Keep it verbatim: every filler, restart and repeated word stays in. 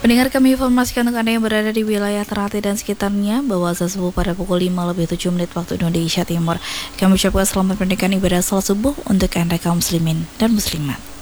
Pendengar, kami informasikan untuk Anda yang berada di wilayah Ternate dan sekitarnya bahwa azan subuh pada pukul lima lebih tujuh menit waktu Indonesia Timur. Kami ucapkan selamat pernikahan ibadah salat subuh untuk Anda kaum muslimin dan muslimat.